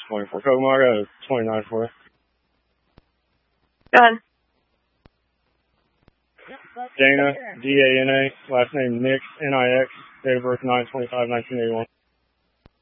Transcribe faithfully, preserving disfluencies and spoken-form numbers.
twenty-four. Kokomo, I got a twenty-nine for you. Go ahead. Dana, D A N A, last name Nix, N I X, date of birth nine twenty-five nineteen eighty-one.